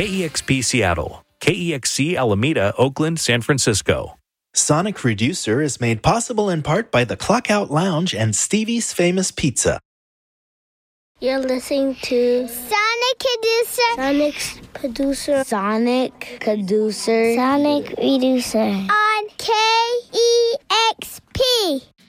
KEXP Seattle, KEXC Alameda, Oakland, San Francisco. Sonic Reducer is made possible in part by the Clockout Lounge and Stevie's Famous Pizza. You're listening to Sonic Producer. Sonic's producer. Sonic Producer. Sonic Reducer. On KEXP.